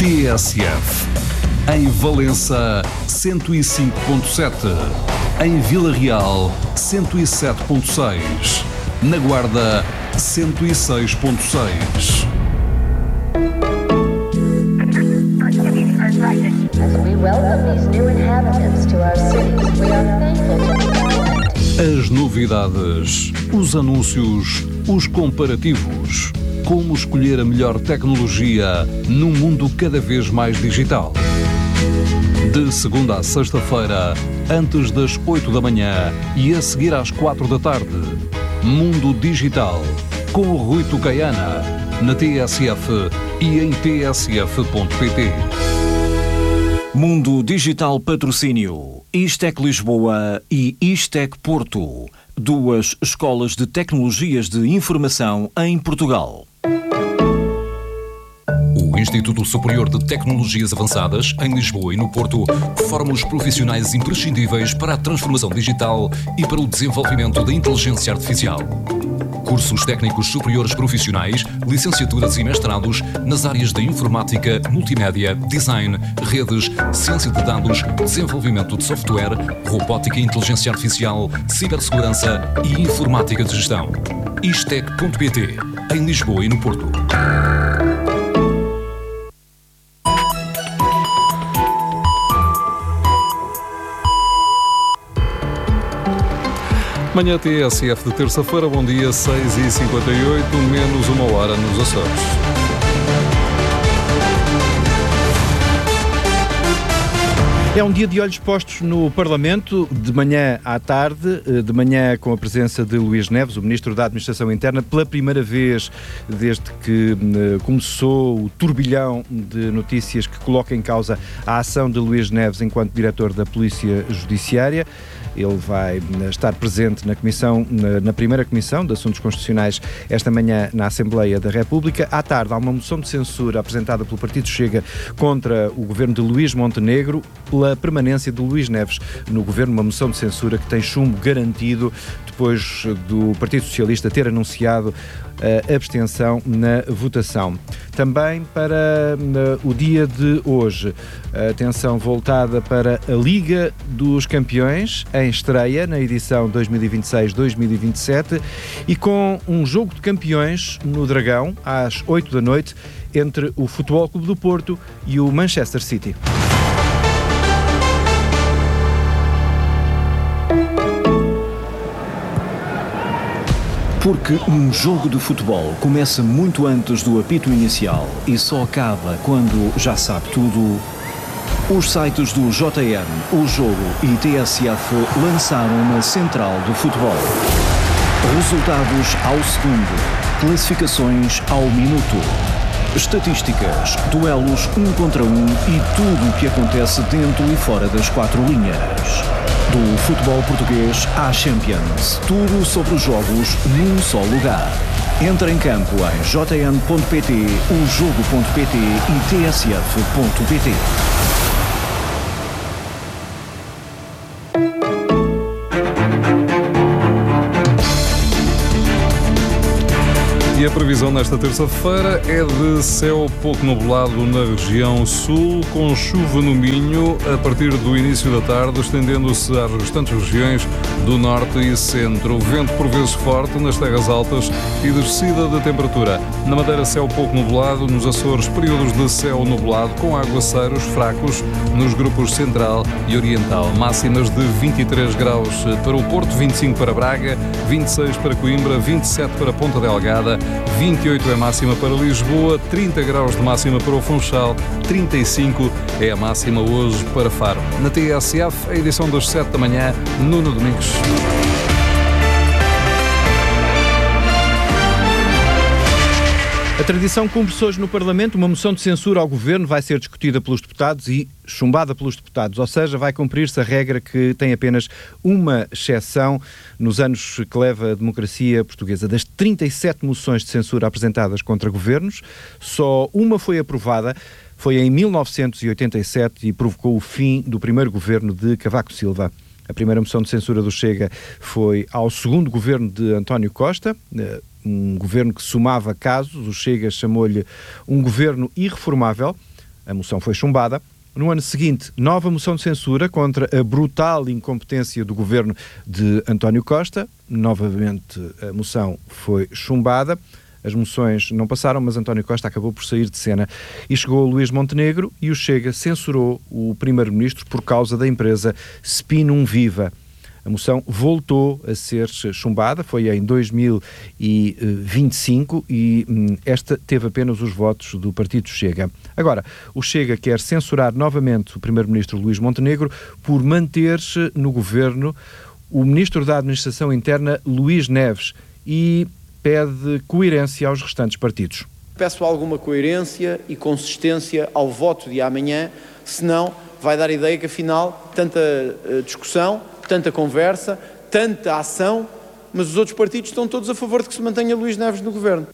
TSF. Em Valença, 105.7. Em Vila Real, 107.6. Na Guarda, 106.6. As novidades, os anúncios, os comparativos. Como escolher a melhor tecnologia num mundo cada vez mais digital. De segunda a sexta-feira, antes das 8 da manhã e a seguir às 4 da tarde. Mundo Digital, com o Rui Tucaiana, na TSF e em tsf.pt. Mundo Digital Patrocínio, Istec Lisboa e Istec Porto, duas escolas de tecnologias de informação em Portugal. O Instituto Superior de Tecnologias Avançadas, em Lisboa e no Porto, forma os profissionais imprescindíveis para a transformação digital e para o desenvolvimento da inteligência artificial. Cursos técnicos superiores profissionais, licenciaturas e mestrados nas áreas da informática, multimédia, design, redes, ciência de dados, desenvolvimento de software, robótica e inteligência artificial, cibersegurança e informática de gestão. Istec.pt, em Lisboa e no Porto. Manhã TSF de terça-feira, bom dia, 6h58, menos uma hora nos Açores. É um dia de olhos postos no Parlamento, de manhã à tarde, de manhã com a presença de Luís Neves, o Ministro da Administração Interna, pela primeira vez desde que começou o turbilhão de notícias que coloca em causa a ação de Luís Neves enquanto Diretor da Polícia Judiciária. Ele vai estar presente na primeira Comissão de Assuntos Constitucionais esta manhã na Assembleia da República. À tarde há uma moção de censura apresentada pelo Partido Chega contra o governo de Luís Montenegro pela permanência de Luís Neves no governo, uma moção de censura que tem chumbo garantido depois do Partido Socialista ter anunciado a abstenção na votação. Também para o dia de hoje, a atenção voltada para a Liga dos Campeões, em estreia na edição 2026-2027 e com um jogo de campeões no Dragão, às 8 da noite, entre o Futebol Clube do Porto e o Manchester City. Porque um jogo de futebol começa muito antes do apito inicial e só acaba quando já sabe tudo, os sites do JN, O Jogo e TSF lançaram uma central do futebol. Resultados ao segundo, classificações ao minuto, estatísticas, duelos 1 contra 1 e tudo o que acontece dentro e fora das quatro linhas. Do futebol português à Champions, tudo sobre os jogos num só lugar. Entra em campo em jn.pt, ojogo.pt e tsf.pt. E a previsão nesta terça-feira é de céu pouco nublado na região sul, com chuva no Minho a partir do início da tarde, estendendo-se às restantes regiões do norte e centro. Vento por vezes forte nas terras altas e descida da temperatura. Na Madeira, céu pouco nublado, nos Açores, períodos de céu nublado com aguaceiros fracos nos grupos central e oriental. Máximas de 23 graus para o Porto, 25 para Braga, 26 para Coimbra, 27 para Ponta Delgada, 28 é a máxima para Lisboa, 30 graus de máxima para o Funchal, 35 é a máxima hoje para Faro. Na TSF, a edição das 7 da manhã, Nuno Domingos. A tradição cumpre-se hoje no Parlamento. Uma moção de censura ao Governo vai ser discutida pelos deputados e chumbada pelos deputados, ou seja, vai cumprir-se a regra que tem apenas uma exceção nos anos que leva a democracia portuguesa. Das 37 moções de censura apresentadas contra governos, só uma foi aprovada, foi em 1987 e provocou o fim do primeiro governo de Cavaco Silva. A primeira moção de censura do Chega foi ao segundo governo de António Costa, um governo que somava casos. O Chega chamou-lhe um governo irreformável. A moção foi chumbada. No ano seguinte, nova moção de censura contra a brutal incompetência do governo de António Costa. Novamente, a moção foi chumbada. As moções não passaram, mas António Costa acabou por sair de cena. E chegou Luís Montenegro e o Chega censurou o primeiro-ministro por causa da empresa Spinum Viva. A moção voltou a ser chumbada, foi em 2025 e esta teve apenas os votos do partido Chega. Agora, o Chega quer censurar novamente o primeiro-ministro Luís Montenegro por manter-se no governo o ministro da Administração Interna Luís Neves e pede coerência aos restantes partidos. Peço alguma coerência e consistência ao voto de amanhã, senão vai dar a ideia que afinal tanta discussão, tanta conversa, tanta ação, mas os outros partidos estão todos a favor de que se mantenha Luís Neves no governo.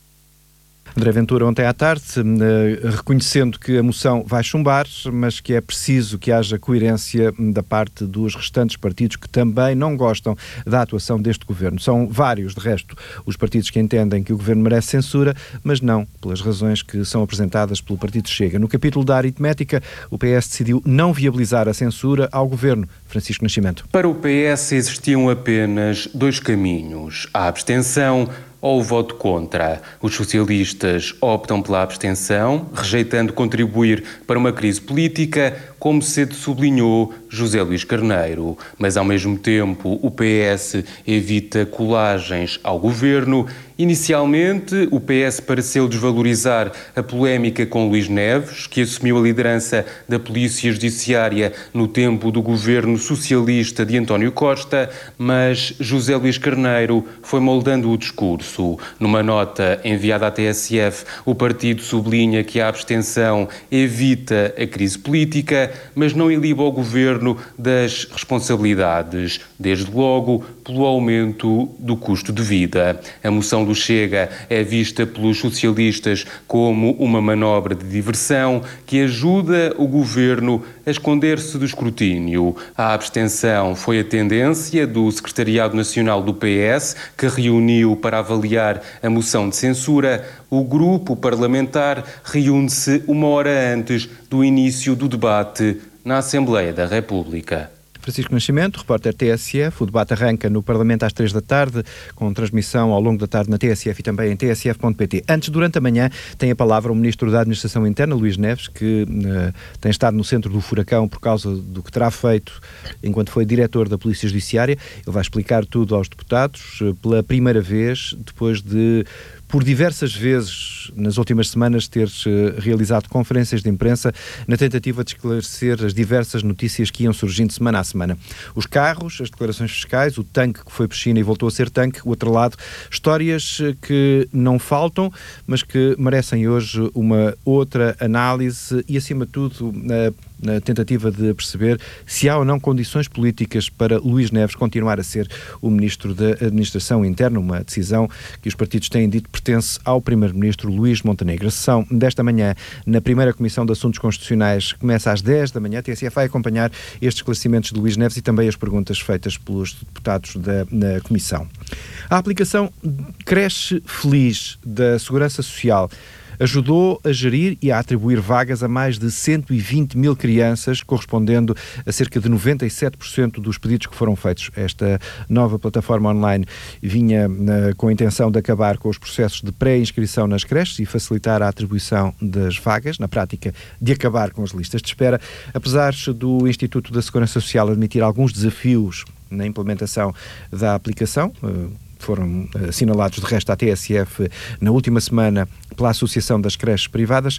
André Ventura ontem à tarde, reconhecendo que a moção vai chumbar, mas que é preciso que haja coerência da parte dos restantes partidos que também não gostam da atuação deste governo. São vários, de resto, os partidos que entendem que o governo merece censura, mas não pelas razões que são apresentadas pelo partido Chega. No capítulo da aritmética, o PS decidiu não viabilizar a censura ao governo. Francisco Nascimento. Para o PS existiam apenas dois caminhos: a abstenção ou o voto contra. Os socialistas optam pela abstenção, rejeitando contribuir para uma crise política, como cedo sublinhou José Luís Carneiro. Mas, ao mesmo tempo, o PS evita colagens ao governo. Inicialmente, o PS pareceu desvalorizar a polémica com Luís Neves, que assumiu a liderança da Polícia Judiciária no tempo do governo socialista de António Costa, mas José Luís Carneiro foi moldando o discurso. Numa nota enviada à TSF, o partido sublinha que a abstenção evita a crise política, mas não iliba o governo das responsabilidades, desde logo pelo aumento do custo de vida. A moção do Chega é vista pelos socialistas como uma manobra de diversão que ajuda o governo a esconder-se do escrutínio. A abstenção foi a tendência do Secretariado Nacional do PS, que reuniu para avaliar a moção de censura. O grupo parlamentar reúne-se uma hora antes do início do debate na Assembleia da República. Francisco Nascimento, repórter TSF. O debate arranca no Parlamento às 3 da tarde, com transmissão ao longo da tarde na TSF e também em tsf.pt. Antes, durante a manhã, tem a palavra o Ministro da Administração Interna, Luís Neves, que tem estado no centro do furacão por causa do que terá feito enquanto foi diretor da Polícia Judiciária. Ele vai explicar tudo aos deputados pela primeira vez, depois de, por diversas vezes, nas últimas semanas, ter realizado conferências de imprensa na tentativa de esclarecer as diversas notícias que iam surgindo semana a semana. Os carros, as declarações fiscais, o tanque que foi piscina e voltou a ser tanque, o outro lado, histórias que não faltam, mas que merecem hoje uma outra análise e, acima de tudo, na tentativa de perceber se há ou não condições políticas para Luís Neves continuar a ser o Ministro da Administração Interna, uma decisão que os partidos têm dito pertence ao Primeiro-Ministro Luís Montenegro. A sessão desta manhã na primeira Comissão de Assuntos Constitucionais começa às 10 da manhã. A TSF vai acompanhar estes esclarecimentos de Luís Neves e também as perguntas feitas pelos deputados da Comissão. A aplicação Creche Feliz da Segurança Social ajudou a gerir e a atribuir vagas a mais de 120 mil crianças, correspondendo a cerca de 97% dos pedidos que foram feitos. Esta nova plataforma online vinha com a intenção de acabar com os processos de pré-inscrição nas creches e facilitar a atribuição das vagas, na prática de acabar com as listas de espera. Apesar do Instituto da Segurança Social admitir alguns desafios na implementação da aplicação, foram assinalados de resto à TSF na última semana pela Associação das Creches Privadas,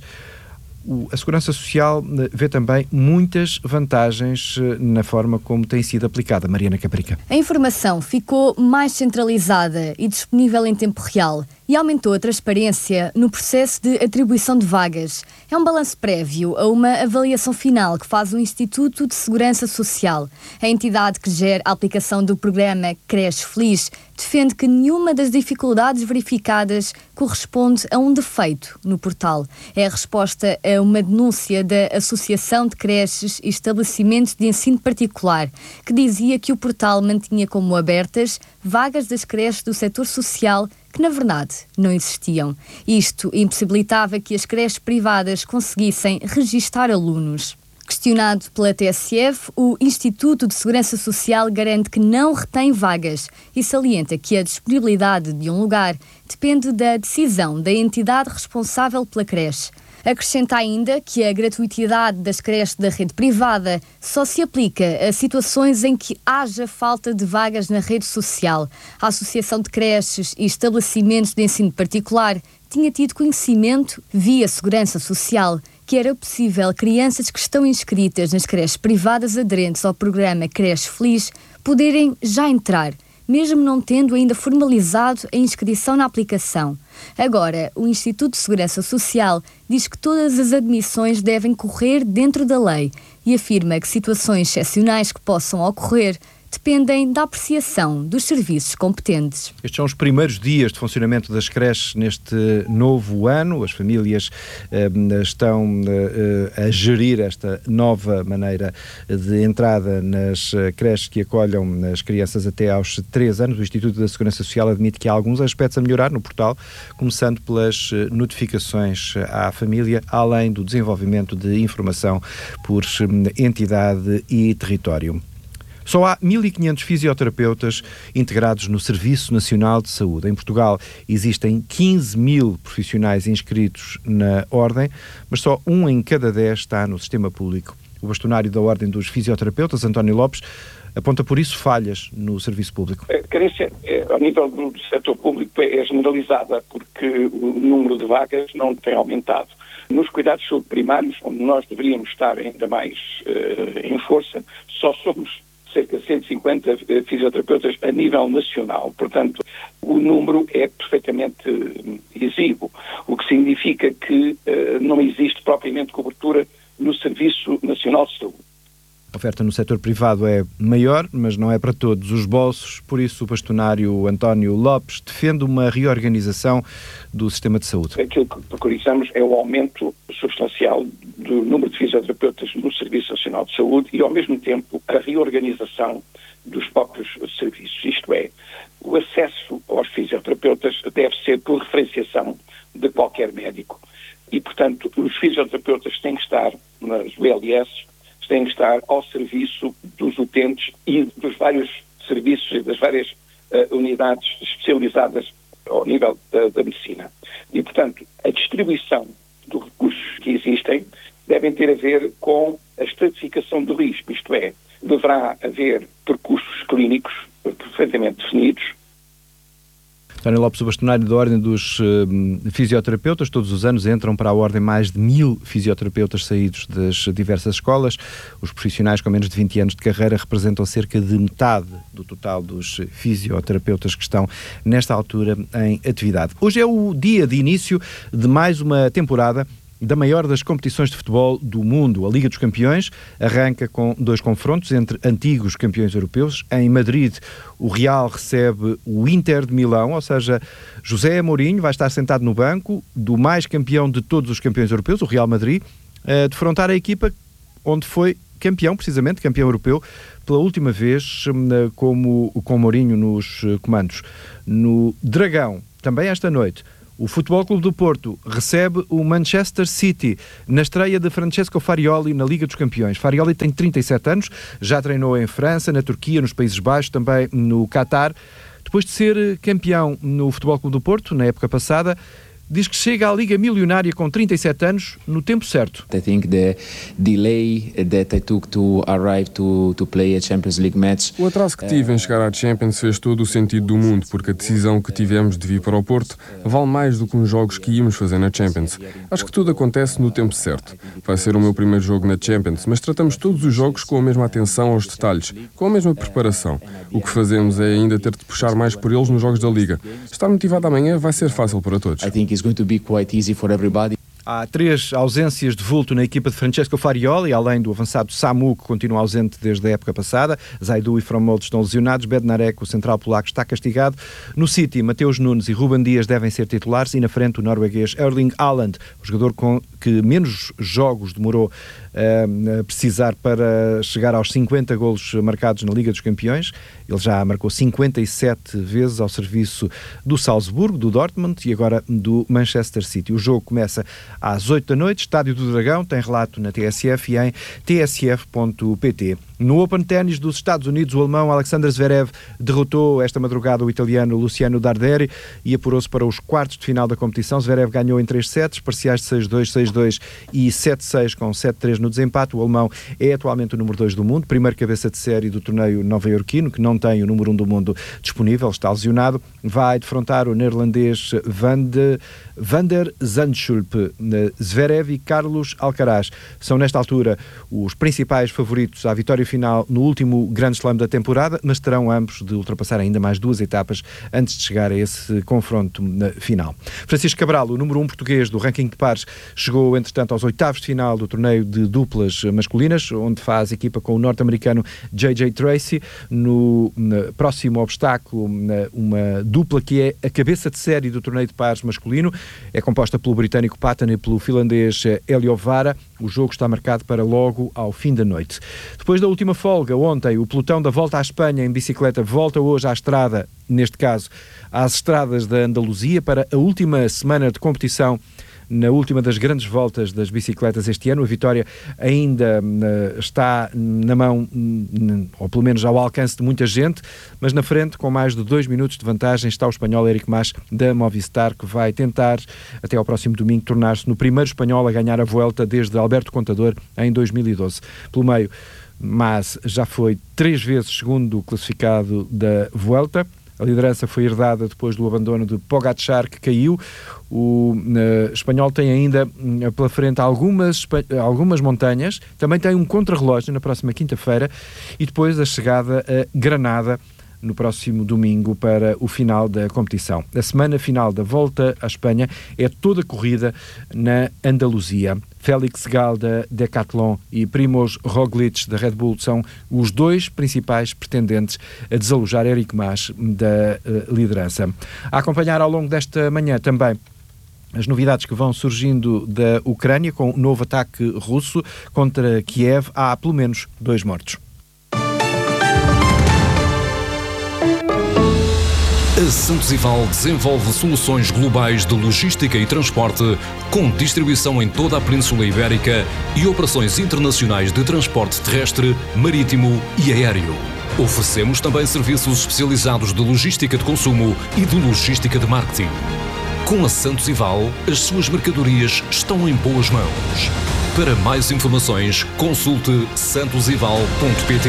a Segurança Social vê também muitas vantagens na forma como tem sido aplicada. Mariana Caparica. A informação ficou mais centralizada e disponível em tempo real e aumentou a transparência no processo de atribuição de vagas. É um balanço prévio a uma avaliação final que faz o Instituto de Segurança Social. A entidade que gera a aplicação do programa Creche Feliz defende que nenhuma das dificuldades verificadas corresponde a um defeito no portal. É a resposta a uma denúncia da Associação de Creches e Estabelecimentos de Ensino Particular, que dizia que o portal mantinha como abertas vagas das creches do setor social que na verdade não existiam. Isto impossibilitava que as creches privadas conseguissem registar alunos. Questionado pela TSF, o Instituto de Segurança Social garante que não retém vagas e salienta que a disponibilidade de um lugar depende da decisão da entidade responsável pela creche. Acrescenta ainda que a gratuitidade das creches da rede privada só se aplica a situações em que haja falta de vagas na rede social. A Associação de Creches e Estabelecimentos de Ensino Particular tinha tido conhecimento, via Segurança Social, que era possível crianças que estão inscritas nas creches privadas aderentes ao programa Creche Feliz poderem já entrar, mesmo não tendo ainda formalizado a inscrição na aplicação. Agora, o Instituto de Segurança Social diz que todas as admissões devem correr dentro da lei e afirma que situações excepcionais que possam ocorrer dependem da apreciação dos serviços competentes. Estes são os primeiros dias de funcionamento das creches neste novo ano. As famílias estão a gerir esta nova maneira de entrada nas creches que acolham as crianças até aos 3 anos. O Instituto da Segurança Social admite que há alguns aspectos a melhorar no portal, começando pelas notificações à família, além do desenvolvimento de informação por entidade e território. Só há 1.500 fisioterapeutas integrados no Serviço Nacional de Saúde. Em Portugal existem 15.000 profissionais inscritos na Ordem, mas só 1 em cada 10 está no sistema público. O bastonário da Ordem dos Fisioterapeutas, António Lopes, aponta por isso falhas no serviço público. A carência ao nível do setor público é generalizada porque o número de vagas não tem aumentado. Nos cuidados de saúde primários, onde nós deveríamos estar ainda mais em força, só somos cerca de 150 fisioterapeutas a nível nacional. Portanto, o número é perfeitamente exíguo, o que significa que não existe propriamente cobertura no Serviço Nacional de Saúde. A oferta no setor privado é maior, mas não é para todos os bolsos. Por isso, o bastonário António Lopes defende uma reorganização do sistema de saúde. Aquilo que preconizamos é o aumento substancial do número de fisioterapeutas no Serviço Nacional de Saúde e, ao mesmo tempo, a reorganização dos próprios serviços. Isto é, o acesso aos fisioterapeutas deve ser por referenciação de qualquer médico. E, portanto, os fisioterapeutas têm que estar nas ULS, têm que estar ao serviço dos utentes e dos vários serviços e das várias unidades especializadas ao nível da medicina. E, portanto, a distribuição dos recursos que existem devem ter a ver com a estratificação do risco, isto é, deverá haver percursos clínicos perfeitamente definidos. António Lopes, o bastonário da Ordem dos Fisioterapeutas. Todos os anos entram para a Ordem mais de 1.000 fisioterapeutas saídos das diversas escolas. Os profissionais com menos de 20 anos de carreira representam cerca de metade do total dos fisioterapeutas que estão nesta altura em atividade. Hoje é o dia de início de mais uma temporada da maior das competições de futebol do mundo. A Liga dos Campeões arranca com 2 confrontos entre antigos campeões europeus. Em Madrid, o Real recebe o Inter de Milão, ou seja, José Mourinho vai estar sentado no banco do mais campeão de todos os campeões europeus, o Real Madrid, a defrontar a equipa onde foi campeão, precisamente, campeão europeu, pela última vez com Mourinho nos comandos. No Dragão, também esta noite, o Futebol Clube do Porto recebe o Manchester City na estreia de Francesco Farioli na Liga dos Campeões. Farioli tem 37 anos, já treinou em França, na Turquia, nos Países Baixos, também no Qatar. Depois de ser campeão no Futebol Clube do Porto, na época passada, diz que chega à Liga Milionária com 37 anos no tempo certo. I think the delay that I took to arrive to play a Champions League match. O atraso que tive em chegar à Champions fez todo o sentido do mundo, porque a decisão que tivemos de vir para o Porto vale mais do que uns jogos que íamos fazer na Champions. Acho que tudo acontece no tempo certo. Vai ser o meu primeiro jogo na Champions, mas tratamos todos os jogos com a mesma atenção aos detalhes, com a mesma preparação. O que fazemos é ainda ter de puxar mais por eles nos jogos da Liga. Estar motivado amanhã vai ser fácil para todos. Going to be quite easy for everybody. Há 3 ausências de vulto na equipa de Francesco Farioli, além do avançado Samu, que continua ausente desde a época passada. Zaidu e Fromoldo estão lesionados. Bednarek, o central polaco, está castigado. No City, Mateus Nunes e Ruben Dias devem ser titulares e na frente o norueguês Erling Haaland, o jogador que menos jogos demorou a precisar para chegar aos 50 golos marcados na Liga dos Campeões. Ele já marcou 57 vezes ao serviço do Salzburgo, do Dortmund e agora do Manchester City. O jogo começa às 8 da noite, Estádio do Dragão, tem relato na TSF e em tsf.pt. No Open Tennis dos Estados Unidos, o alemão Alexander Zverev derrotou esta madrugada o italiano Luciano Darderi e apurou-se para os quartos de final da competição. Zverev ganhou em 3 sets, parciais de 6-2, 6-2 e 7-6 com 7-3 no desempate. O alemão é atualmente o número 2 do mundo, primeiro cabeça de série do torneio nova-iorquino, que não tem o número 1 do mundo disponível, está lesionado. Vai defrontar o neerlandês Van der Zandschulp. Zverev e Carlos Alcaraz são nesta altura os principais favoritos à vitória final no último Grand Slam da temporada, mas terão ambos de ultrapassar ainda mais 2 etapas antes de chegar a esse confronto final. Francisco Cabral, o número 1 português do ranking de pares, chegou entretanto aos oitavos de final do torneio de duplas masculinas, onde faz equipa com o norte-americano J.J. Tracy. No próximo obstáculo, uma dupla que é a cabeça de série do torneio de pares masculino, é composta pelo britânico Patton e pelo finlandês Elio Vara. O jogo está marcado para logo ao fim da noite. Depois da última folga, ontem, o pelotão da Volta à Espanha em bicicleta volta hoje à estrada, neste caso, às estradas da Andaluzia, para a última semana de competição na última das grandes voltas das bicicletas este ano. A vitória ainda está na mão, ou pelo menos ao alcance de muita gente, mas na frente, com mais de 2 minutos de vantagem, está o espanhol Eric Mas da Movistar, que vai tentar, até ao próximo domingo, tornar-se no primeiro espanhol a ganhar a Vuelta desde Alberto Contador em 2012. Pelo meio, Mas já foi 3 vezes segundo classificado da Vuelta. A liderança foi herdada depois do abandono de Pogačar, que caiu. O espanhol tem ainda pela frente algumas montanhas, também tem um contrarrelógio na próxima quinta-feira e depois a chegada a Granada no próximo domingo para o final da competição. A semana final da Volta à Espanha é toda corrida na Andaluzia. Félix Gal da Decathlon e Primož Roglič da Red Bull são os 2 principais pretendentes a desalojar Eric Mas da liderança. A acompanhar ao longo desta manhã também as novidades que vão surgindo da Ucrânia com o novo ataque russo contra Kiev. Há pelo menos 2 mortos. A Santos Ival desenvolve soluções globais de logística e transporte, com distribuição em toda a Península Ibérica e operações internacionais de transporte terrestre, marítimo e aéreo. Oferecemos também serviços especializados de logística de consumo e de logística de marketing. Com a Santos Ival, as suas mercadorias estão em boas mãos. Para mais informações, consulte santosival.pt.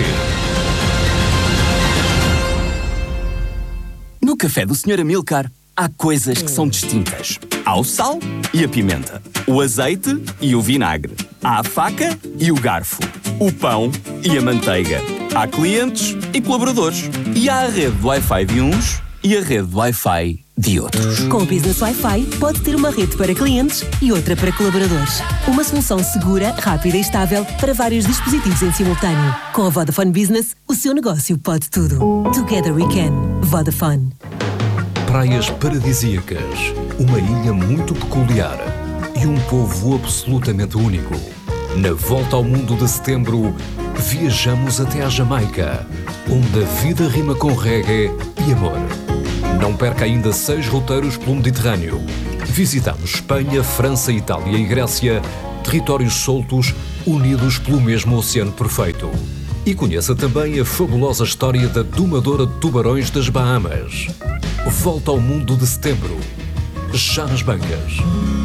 No café do Sr. Amilcar, há coisas que são distintas. Há o sal e a pimenta, o azeite e o vinagre, há a faca e o garfo, o pão e a manteiga. Há clientes e colaboradores. E há a rede de Wi-Fi de uns e a rede de Wi-Fi de outros. Com o Business Wi-Fi, pode ter uma rede para clientes e outra para colaboradores. Uma solução segura, rápida e estável para vários dispositivos em simultâneo. Com a Vodafone Business, o seu negócio pode tudo. Together we can. Vodafone. Praias paradisíacas, uma ilha muito peculiar e um povo absolutamente único. Na Volta ao Mundo de Setembro, viajamos até à Jamaica, onde a vida rima com reggae e amor. Não perca ainda 6 roteiros pelo Mediterrâneo. Visitamos Espanha, França, Itália e Grécia, territórios soltos unidos pelo mesmo oceano perfeito. E conheça também a fabulosa história da domadora de tubarões das Bahamas. Volta ao Mundo de Setembro, já nas bancas.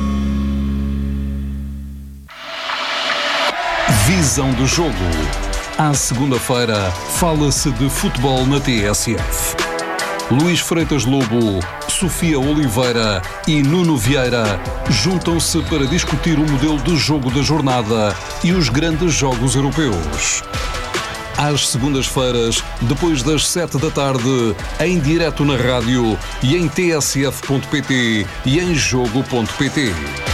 Visão do jogo. À segunda-feira, fala-se de futebol na TSF. Luís Freitas Lobo, Sofia Oliveira e Nuno Vieira juntam-se para discutir o modelo de jogo da jornada e os grandes jogos europeus. Às segundas-feiras, depois das 7 da tarde, em direto na rádio e em tsf.pt e em jogo.pt.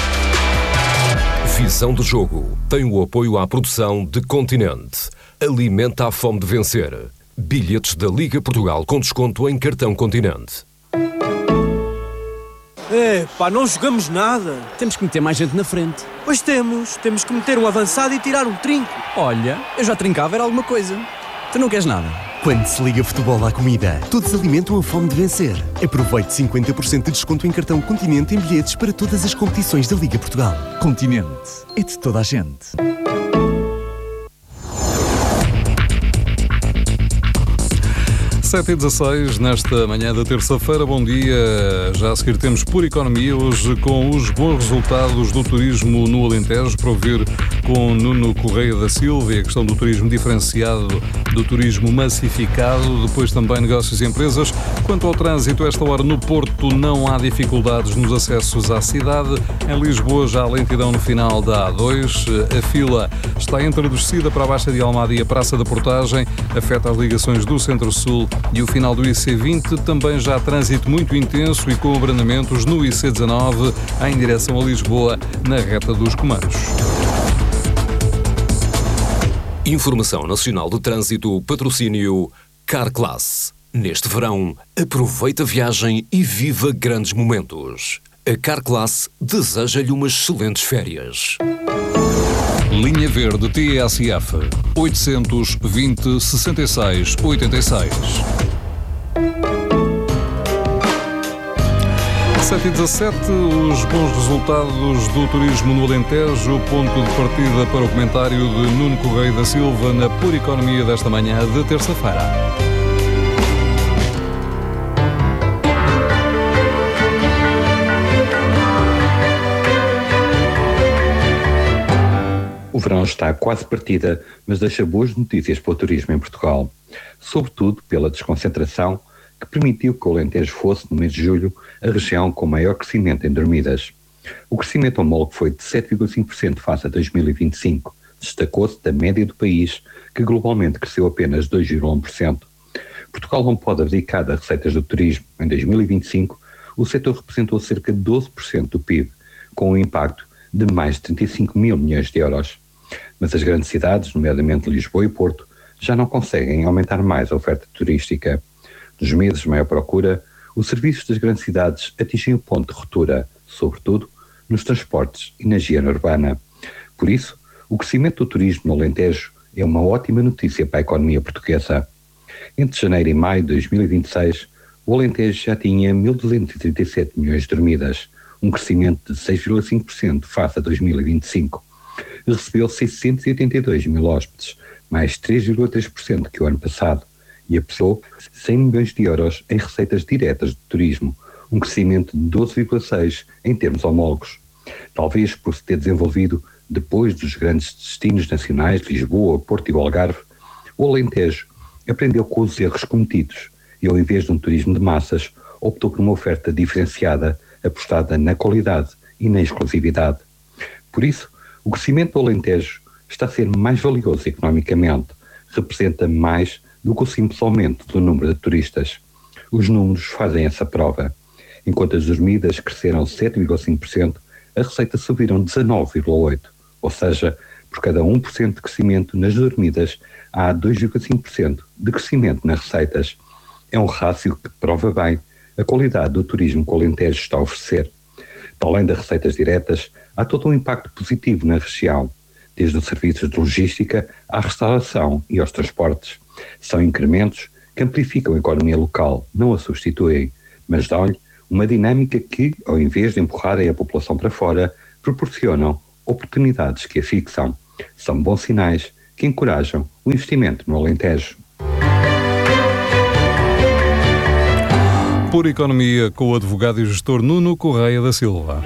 Visão do jogo tem o apoio à produção de Continente. Alimenta a fome de vencer. Bilhetes da Liga Portugal com desconto em cartão Continente. Não jogamos nada. Temos que meter mais gente na frente. Pois temos que meter um avançado e tirar um trinco. Olha, eu já trincava, era alguma coisa. Tu não queres nada? Quando se liga futebol à comida, todos alimentam a fome de vencer. Aproveite 50% de desconto em cartão Continente em bilhetes para todas as competições da Liga Portugal. Continente é de toda a gente. 7h16, nesta manhã da terça-feira. Bom dia. Já a seguir temos Pura Economia, hoje com os bons resultados do turismo no Alentejo, para ouvir com Nuno Correia da Silva, e a questão do turismo diferenciado, do turismo massificado, depois também negócios e empresas. Quanto ao trânsito, esta hora no Porto não há dificuldades nos acessos à cidade. Em Lisboa já há lentidão no final da A2. A fila está introduzida para a Baixa de Almada e a Praça da Portagem, afeta as ligações do Centro-Sul e o final do IC20. Também já há trânsito muito intenso e com abrandamentos no IC19 em direção a Lisboa, na reta dos Comandos. Informação Nacional de Trânsito, patrocínio Carclass. Neste verão, aproveita a viagem e viva grandes momentos. A Carclass deseja-lhe umas excelentes férias. Linha Verde TSF 820 66 86. 7h17, os bons resultados do turismo no Alentejo, ponto de partida para o comentário de Nuno Correia da Silva na Pura Economia desta manhã de terça-feira. O verão está quase partida, mas deixa boas notícias para o turismo em Portugal, sobretudo pela desconcentração que permitiu que o Alentejo fosse, no mês de julho, a região com maior crescimento em dormidas. O crescimento homólogo foi de 7,5% face a 2025, destacou-se da média do país, que globalmente cresceu apenas 2,1%. Portugal não pode abdicar das receitas do turismo. Em 2025, o setor representou cerca de 12% do PIB, com um impacto de mais de 35 mil milhões de euros. Mas as grandes cidades, nomeadamente Lisboa e Porto, já não conseguem aumentar mais a oferta turística. Nos meses de maior procura, os serviços das grandes cidades atingem o ponto de ruptura, sobretudo nos transportes e na higiene urbana. Por isso, o crescimento do turismo no Alentejo é uma ótima notícia para a economia portuguesa. Entre janeiro e maio de 2026, o Alentejo já tinha 1.237 milhões de dormidas, um crescimento de 6,5% face a 2025. Recebeu 682 mil hóspedes, mais 3,3% que o ano passado, e apreciou 100 milhões de euros em receitas diretas de turismo, um crescimento de 12,6% em termos homólogos. Talvez por se ter desenvolvido depois dos grandes destinos nacionais de Lisboa, Porto e o Algarve, o Alentejo aprendeu com os erros cometidos e, ao invés de um turismo de massas, optou por uma oferta diferenciada, apostada na qualidade e na exclusividade. Por isso, o crescimento do Alentejo está a ser mais valioso economicamente, representa mais do que o simples aumento do número de turistas. Os números fazem essa prova. Enquanto as dormidas cresceram 7,5%, a receita subiram 19,8%, ou seja, por cada 1% de crescimento nas dormidas, há 2,5% de crescimento nas receitas. É um rácio que prova bem a qualidade do turismo que o Alentejo está a oferecer. Para além das receitas diretas, há todo um impacto positivo na região, desde os serviços de logística à restauração e aos transportes. São incrementos que amplificam a economia local, não a substituem, mas dão-lhe uma dinâmica que, ao invés de empurrarem a população para fora, proporcionam oportunidades que a fixam. São bons sinais que encorajam o investimento no Alentejo. Pura Economia com o advogado e gestor Nuno Correia da Silva.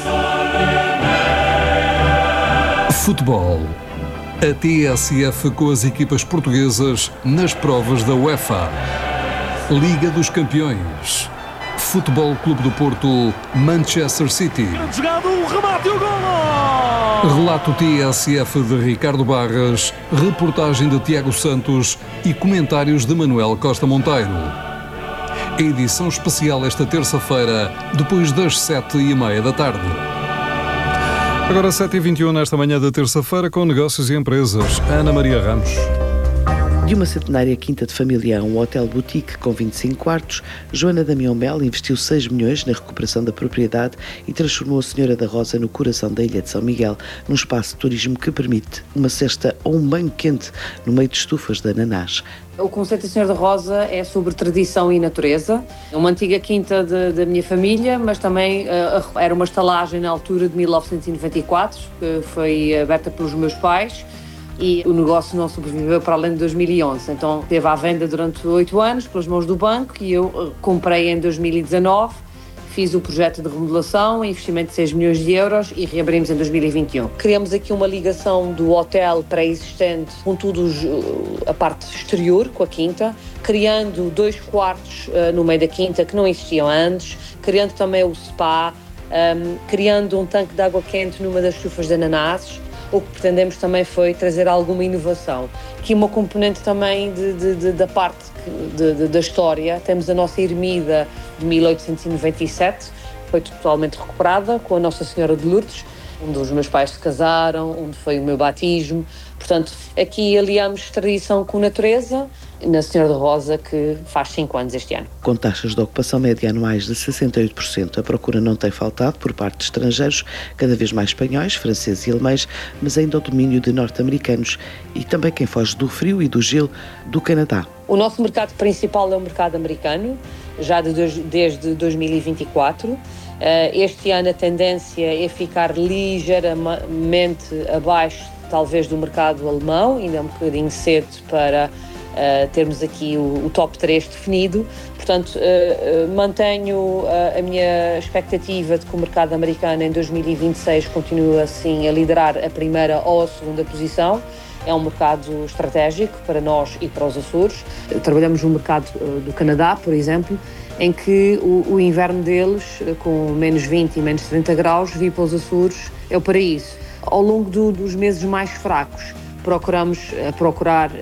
Futebol. A TSF com as equipas portuguesas nas provas da UEFA. Liga dos Campeões. Futebol Clube do Porto, Manchester City. Jogado, o remate e o golo! Relato TSF de Ricardo Barras, reportagem de Tiago Santos e comentários de Manuel Costa Monteiro. Edição especial esta terça-feira, depois das 7h30 da tarde. Agora 7h21 nesta manhã da terça-feira com negócios e empresas. Ana Maria Ramos. De uma centenária quinta de família a um hotel boutique com 25 quartos, Joana Damião Mel investiu 6 milhões na recuperação da propriedade e transformou a Senhora da Rosa no coração da ilha de São Miguel, num espaço de turismo que permite uma cesta ou um banho quente no meio de estufas de ananás. O conceito da Senhora da Rosa é sobre tradição e natureza. É uma antiga quinta da minha família, mas também era uma estalagem na altura de 1994, que foi aberta pelos meus pais, e o negócio não sobreviveu para além de 2011. Então esteve à venda durante 8 anos pelas mãos do banco e eu comprei em 2019. Fiz o projeto de remodelação, investimento de 6 milhões de euros e reabrimos em 2021. Criamos aqui uma ligação do hotel pré-existente com tudo a parte exterior, com a quinta, criando 2 quartos no meio da quinta que não existiam antes, criando também o spa, criando um tanque de água quente numa das estufas de ananases. O que pretendemos também foi trazer alguma inovação. Aqui uma componente também da parte da história. Temos a nossa ermida de 1897, foi totalmente recuperada, com a Nossa Senhora de Lourdes, onde os meus pais se casaram, onde foi o meu batismo. Portanto, aqui aliamos tradição com natureza, na Senhora da Rosa, que faz 5 anos este ano. Com taxas de ocupação média anuais de 68%, a procura não tem faltado por parte de estrangeiros, cada vez mais espanhóis, franceses e alemães, mas ainda o domínio de norte-americanos e também quem foge do frio e do gelo do Canadá. O nosso mercado principal é o mercado americano, já desde 2024. Este ano a tendência é ficar ligeiramente abaixo, talvez, do mercado alemão, ainda é um bocadinho cedo para termos aqui o top 3 definido. Portanto, mantenho a minha expectativa de que o mercado americano em 2026 continue assim a liderar a primeira ou a segunda posição. É um mercado estratégico para nós e para os Açores. Trabalhamos no mercado do Canadá, por exemplo, em que o inverno deles, com menos 20 e menos 30 graus, vir para os Açores é o paraíso. Ao longo dos meses mais fracos, procuramos procurar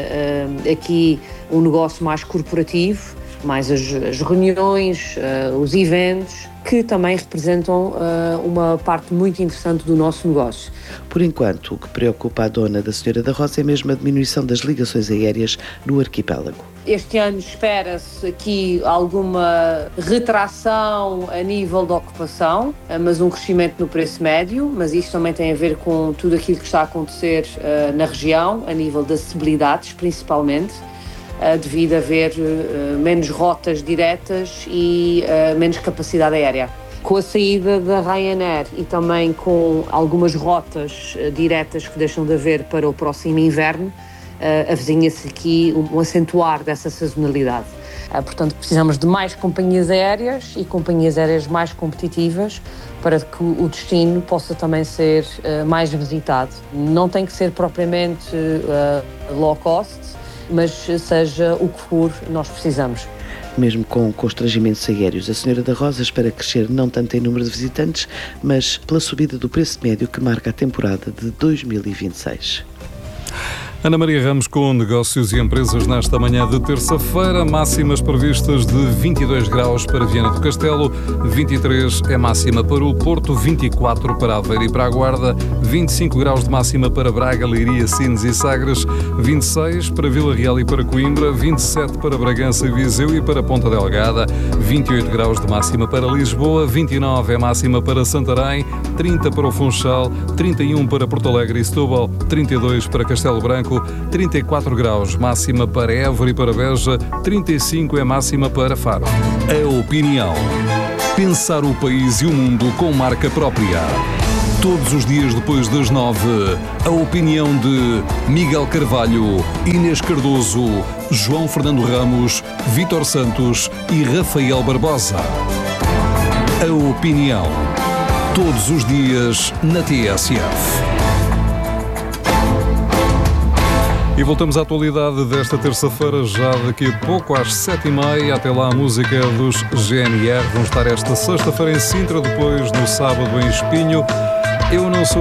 aqui um negócio mais corporativo, mais as reuniões, os eventos, que também representam uma parte muito interessante do nosso negócio. Por enquanto, o que preocupa a dona da Senhora da Rosa é mesmo a diminuição das ligações aéreas no arquipélago. Este ano espera-se aqui alguma retração a nível de ocupação, mas um crescimento no preço médio, mas isso também tem a ver com tudo aquilo que está a acontecer na região, a nível de acessibilidades principalmente, devido a haver menos rotas diretas e menos capacidade aérea. Com a saída da Ryanair e também com algumas rotas diretas que deixam de haver para o próximo inverno, avizinha-se aqui um acentuar dessa sazonalidade. Portanto, precisamos de mais companhias aéreas e companhias aéreas mais competitivas para que o destino possa também ser mais visitado. Não tem que ser propriamente low cost, mas seja o que for, nós precisamos. Mesmo com constrangimentos aéreos, a Senhora da Rosa espera crescer não tanto em número de visitantes, mas pela subida do preço médio que marca a temporada de 2026. Ana Maria Ramos com negócios e empresas nesta manhã de terça-feira. Máximas previstas de 22 graus para Viana do Castelo, 23 é máxima para o Porto, 24 para Aveiro e para a Guarda, 25 graus de máxima para Braga, Leiria, Sines e Sagres, 26 para Vila Real e para Coimbra, 27 para Bragança e Viseu e para Ponta Delgada, 28 graus de máxima para Lisboa, 29 é máxima para Santarém, 30 para o Funchal, 31 para Porto Alegre e Setúbal, 32 para Castelo Branco, 34 graus máxima para Évora e para Beja, 35 é máxima para Faro. A opinião. Pensar o país e o mundo com marca própria. Todos os dias depois das 9, a opinião de Miguel Carvalho, Inês Cardoso, João Fernando Ramos, Vítor Santos e Rafael Barbosa. A opinião. Todos os dias na TSF. E voltamos à atualidade desta terça-feira, já daqui a pouco, às 7h30. Até lá, a música dos GNR. Vão estar esta sexta-feira em Sintra, depois no sábado em Espinho. Eu não sou